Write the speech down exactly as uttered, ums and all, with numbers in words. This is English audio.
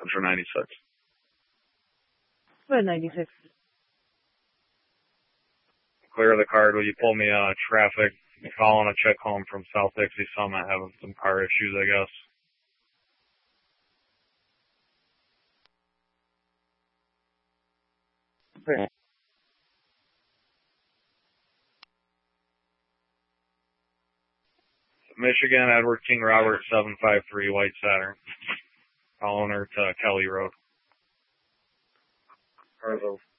Metro ninety-six. What ninety-six? Clear the card. Will you pull me uh, traffic? I'm calling a chick home from South Dixie Summit having some car issues, I guess. Okay. Michigan, Edward King Robert, seven five three, White Saturn. Calling her to Kelly Road. Car's over.